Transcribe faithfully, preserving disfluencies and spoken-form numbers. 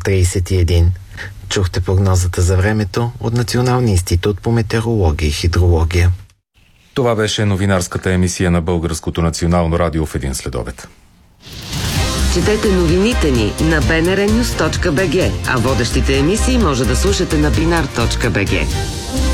тридесет и един. Чухте прогнозата за времето от Националния институт по метеорология и хидрология. Това беше новинарската емисия на Българското национално радио в един следобед. Четете новините ни на би ен ар нюс точка би джи, а водещите емисии може да слушате на бинар точка би джи.